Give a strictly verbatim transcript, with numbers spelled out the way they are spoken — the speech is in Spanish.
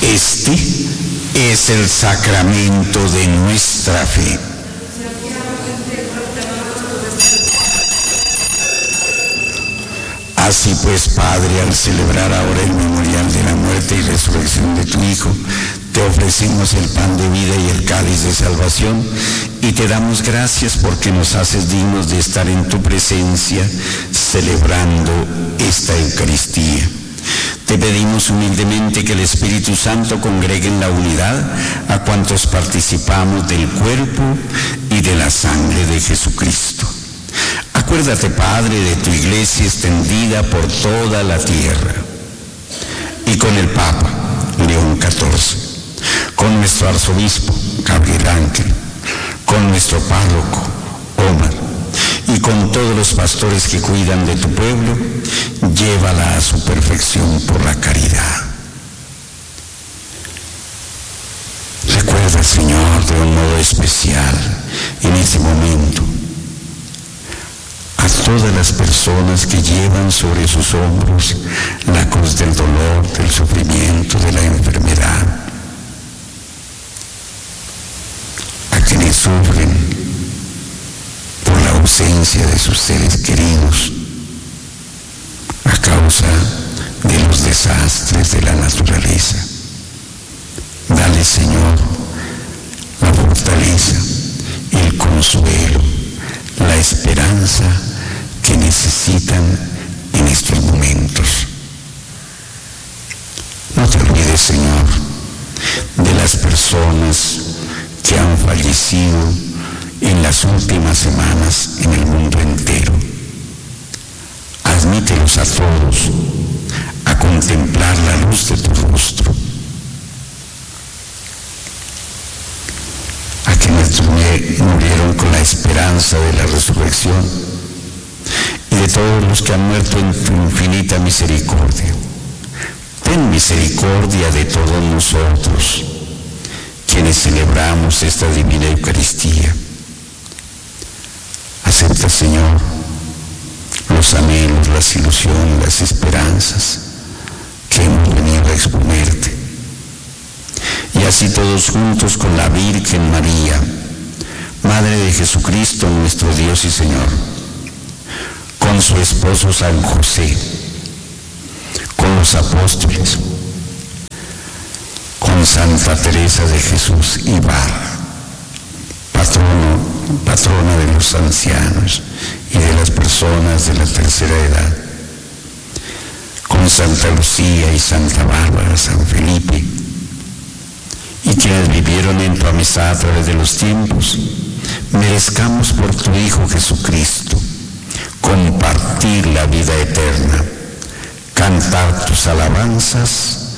Este es el sacramento de nuestra fe. Así pues, Padre, al celebrar ahora el memorial de la muerte y resurrección de tu Hijo, te ofrecemos el pan de vida y el cáliz de salvación, y te damos gracias porque nos haces dignos de estar en tu presencia celebrando esta Eucaristía. Te pedimos humildemente que el Espíritu Santo congregue en la unidad a cuantos participamos del cuerpo y de la sangre de Jesucristo. Acuérdate, Padre, de tu Iglesia extendida por toda la tierra, y con el Papa León catorce, con nuestro arzobispo Gabriel Ángel, con nuestro párroco Omar, y con todos los pastores que cuidan de tu pueblo, llévala a su perfección por la caridad. Recuerda, Señor, de un modo especial en este momento a todas las personas que llevan sobre sus hombros la cruz del dolor, del sufrimiento, de la enfermedad, a quienes sufren por la ausencia de sus seres queridos a causa de los desastres de la naturaleza. Dale, Señor, la fortaleza, el consuelo, la esperanza que necesitan en estos momentos. No te olvides, Señor, de las personas que han fallecido en las últimas semanas en el mundo entero. Admítelos a todos a contemplar la luz de tu rostro. A quienes murieron con la esperanza de la resurrección, y de todos los que han muerto en tu infinita misericordia. Ten misericordia de todos nosotros, quienes celebramos esta divina Eucaristía. Acepta, Señor, los anhelos, las ilusiones, las esperanzas que hemos venido a exponerte. Y así todos juntos con la Virgen María, Madre de Jesucristo, nuestro Dios y Señor, con su esposo San José, con los apóstoles, con Santa Teresa de Jesús Ibarra, patrono, patrona de los ancianos y de las personas de la tercera edad, con Santa Lucía y Santa Bárbara, San Felipe, y quienes vivieron en tu amistad a través de los tiempos, merezcamos por tu Hijo Jesucristo compartir la vida eterna, cantar tus alabanzas